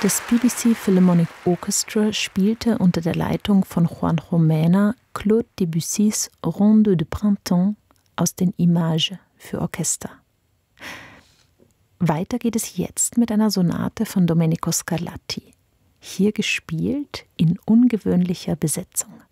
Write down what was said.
Das BBC Philharmonic Orchestra spielte unter der Leitung von Juanjo Mena Claude Debussys Ronde de Printemps aus den Images für Orchester. Weiter geht es jetzt mit einer Sonate von Domenico Scarlatti, hier gespielt in ungewöhnlicher Besetzung.